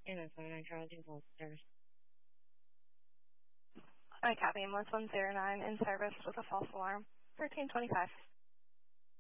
And 79 Charlie, Jingle service. Hi, Kathy. I'm 109 in service with a false alarm. 1325.